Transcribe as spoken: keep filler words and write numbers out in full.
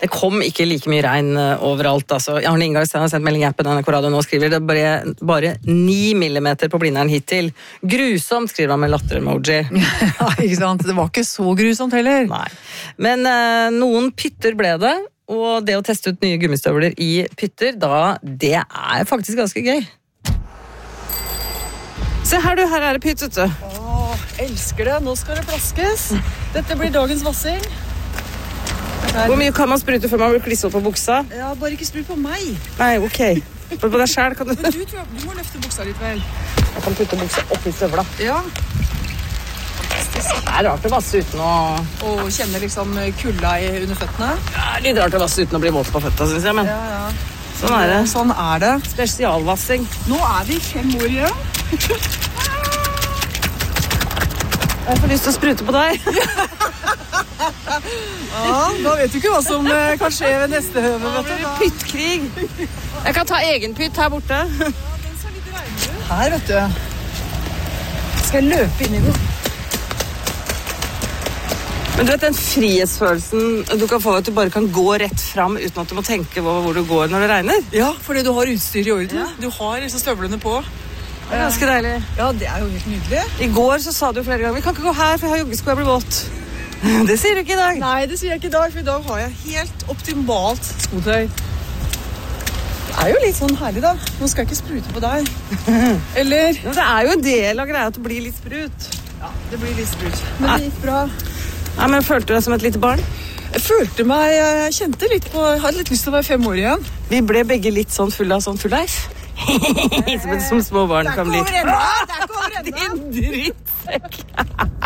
Det kom ikke like mye regn overalt, altså. Arne Ingarstein har sendt melding i appen N R K Radio nå, skriver det bare, bare ni millimeter på Blindern hittil. Grusomt, skriver han med latter-emoji. Ja, ikke sant? Det var ikke så grusomt heller. Nei. Men eh, noen pytter ble det, og det å teste ut nye gummistøvler i pytter, da, det er faktisk ganske gøy. Se her du, her er det pytt, vet du. Åh, elsker det. Nå skal det plaskes. Dette blir dagens vassing. Hvor mye kan man sprute før man blir klisset på buksa? Ja, bare ikke sprut på meg. Nei, ok. Bare på deg selv kan du... Men du, tror jeg, du må løfte buksa litt vel. Jeg kan putte buksa oppi støvla. Ja. Det er rart å vasse uten å... Og kjenne liksom kulda i under føttene. Ja, litt rart å vasse uten å bli våt på føtta, synes jeg, men... Ja, ja. Sånn er det. Sånn er det. Spesialvassing. Nå er vi fem år igjen. Jeg får lyst til å sprute på deg. Ja, da vet du ikke hva som kan skje ved neste høve, vet du. Pyttkrig. Jeg kan ta egen pytt her borte. Ja, den ser litt regnere ut. Her, vet du. Skal jeg løpe inn i den? Men du vet den frihetsfølelsen du kan få at du bare kan gå rett fram uten at du må tenke hvor, hvor du går når det regner? Ja, fordi du har utstyr i orden. Ja. Du har liksom støvlene på. Det er ganske deilig. Ja, det er jo helt nydelig. I går så sa du flere ganger, vi kan ikke gå her, for jeg har joggesko, jeg blir våt. Det sier du ikke i dag. Nei, det sier jeg ikke i dag, for i dag har jeg helt optimalt skotøy. Det er jo litt sånn herlig da. Nå skal jeg ikke sprute på deg. Eller? Men det er jo en del av greia at det blir litt sprut. Ja, det blir litt sprut. Men det gikk bra. Ja, men følte du deg som et lite barn? Jeg følte meg, jeg kjente litt på, jeg hadde litt lyst til å være fem år igjen. Vi ble begge litt sånn fulle av sånn fullleif. som, som små barn kan bli. Det er ikke over enda, det er ikke over enda. Din drittsekk.